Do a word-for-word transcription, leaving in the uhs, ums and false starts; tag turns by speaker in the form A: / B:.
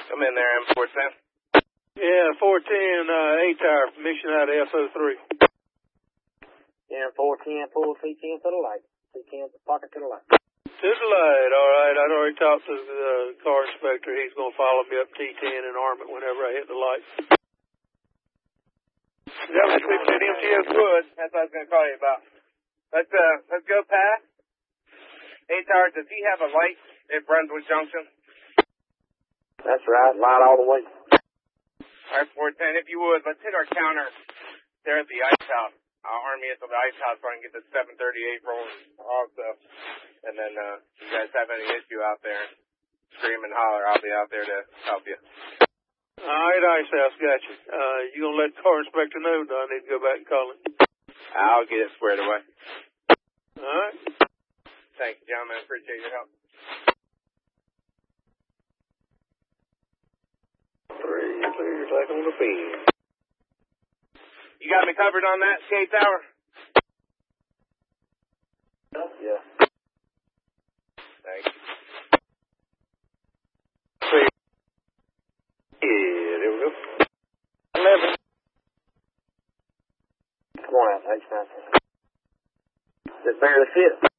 A: Come in there, M four ten.
B: Yeah, four ten, uh, A-Tower, mission out of S O three.
C: Yeah, four ten, full C ten to the light. C ten pocket to the light.
B: To the light, all right. I'd already talked to the uh, car inspector. He's going to follow me up T ten and arm it whenever I hit the light.
A: That was fifteen M T S Wood. That's what I was going to call you about. Let's, uh, let's go past. A-Tower, does he have a light at Brunswick Junction?
C: That's right, light all the way.
A: All right, four ten, if you would, let's hit our counter there at the ice house. I'll arm you at the ice house so I can get the seven thirty-eight rolling also. And then, uh, if you guys have any issue out there, scream and holler. I'll be out there to help you.
B: All right, ice house, got you. Uh, you going to let the car inspector know, do I need to go back and call him?
A: I'll get it squared away.
B: All right.
A: Thank you, gentlemen. Appreciate your help.
B: Three, clear like on the beam.
A: You got me covered on that, A-Tower?
C: Yeah.
A: Thank you.
B: See. Yeah, there we go. eleven.
C: Come on out, H nine. Just barely fit.